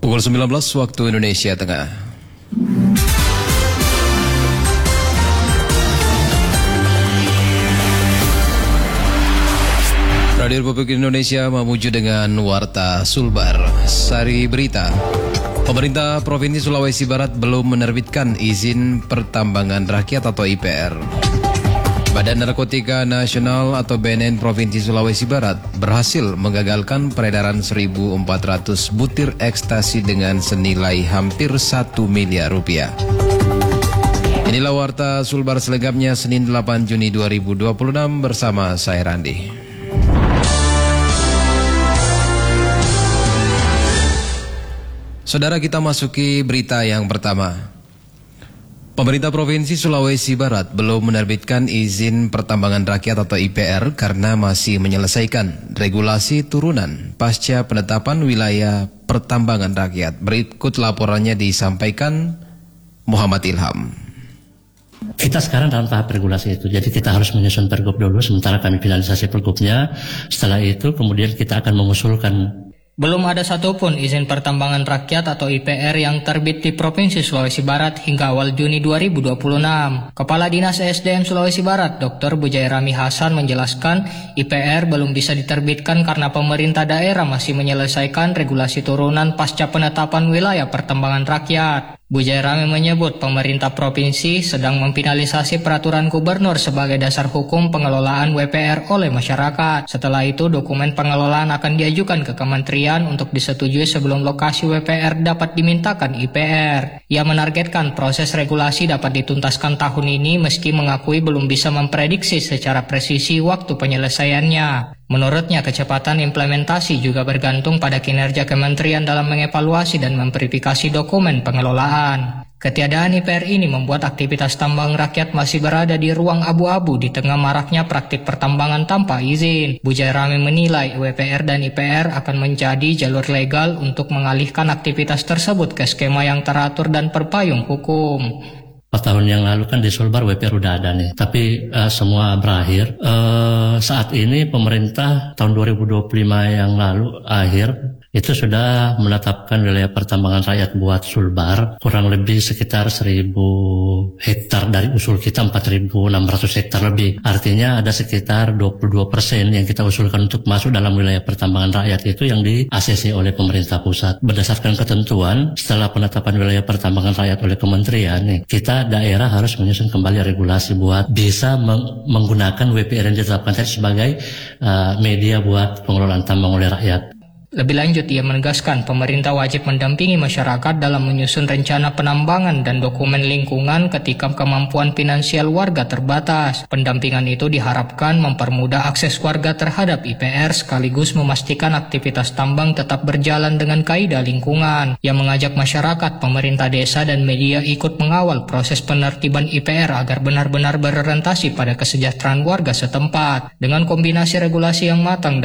Pukul 19 waktu Indonesia Tengah. Radio Republik Indonesia memuju dengan Warta Sulbar. Sari berita. Pemerintah Provinsi Sulawesi Barat belum menerbitkan izin pertambangan rakyat atau IPR. Badan Narkotika Nasional atau BNN Provinsi Sulawesi Barat berhasil menggagalkan peredaran 1.400 butir ekstasi dengan senilai hampir 1 miliar rupiah. Inilah Warta Sulbar selengkapnya Senin 8 Juni 2026 bersama saya Randi. Saudara, kita masuki berita yang pertama. Pemerintah Provinsi Sulawesi Barat belum menerbitkan izin pertambangan rakyat atau IPR karena masih menyelesaikan regulasi turunan pasca penetapan wilayah pertambangan rakyat. Berikut laporannya disampaikan Muhammad Ilham. Kita sekarang dalam tahap regulasi itu, jadi kita harus menyusun pergub dulu, sementara kami finalisasi pergubnya. Setelah itu kemudian kita akan mengusulkan. Belum ada satupun izin pertambangan rakyat atau IPR yang terbit di Provinsi Sulawesi Barat hingga awal Juni 2026. Kepala Dinas SDM Sulawesi Barat, Dr. Bujairami Hasan menjelaskan IPR belum bisa diterbitkan karena pemerintah daerah masih menyelesaikan regulasi turunan pasca penetapan wilayah pertambangan rakyat. Bujairami menyebut pemerintah provinsi sedang memfinalisasi peraturan gubernur sebagai dasar hukum pengelolaan WPR oleh masyarakat. Setelah itu dokumen pengelolaan akan diajukan ke kementerian untuk disetujui sebelum lokasi WPR dapat dimintakan IPR. Ia menargetkan proses regulasi dapat dituntaskan tahun ini meski mengakui belum bisa memprediksi secara presisi waktu penyelesaiannya. Menurutnya, kecepatan implementasi juga bergantung pada kinerja kementerian dalam mengevaluasi dan memverifikasi dokumen pengelolaan. Ketiadaan IPR ini membuat aktivitas tambang rakyat masih berada di ruang abu-abu di tengah maraknya praktik pertambangan tanpa izin. Bujairami menilai WPR dan IPR akan menjadi jalur legal untuk mengalihkan aktivitas tersebut ke skema yang teratur dan berpayung hukum. 4 tahun yang lalu kan di Sulbar WPR udah ada nih, tapi semua berakhir. Saat ini pemerintah tahun 2025 yang lalu akhir itu sudah menetapkan wilayah pertambangan rakyat buat Sulbar kurang lebih sekitar 1.000 hektar dari usul kita 4.600 hektar lebih. Artinya ada sekitar 22% yang kita usulkan untuk masuk dalam wilayah pertambangan rakyat itu yang di-ACC oleh pemerintah pusat. Berdasarkan ketentuan setelah penetapan wilayah pertambangan rakyat oleh kementerian nih, kita daerah harus menyusun kembali regulasi buat bisa menggunakan WPR yang ditetapkan tadi sebagai media buat pengelolaan tambang oleh rakyat. Lebih lanjut, ia menegaskan pemerintah wajib mendampingi masyarakat dalam menyusun rencana penambangan dan dokumen lingkungan ketika kemampuan finansial warga terbatas. Pendampingan itu diharapkan mempermudah akses warga terhadap IPR sekaligus memastikan aktivitas tambang tetap berjalan dengan kaidah lingkungan. Ia mengajak masyarakat, pemerintah desa dan media ikut mengawal proses penertiban IPR agar benar-benar berorientasi pada kesejahteraan warga setempat. Dengan kombinasi regulasi yang matang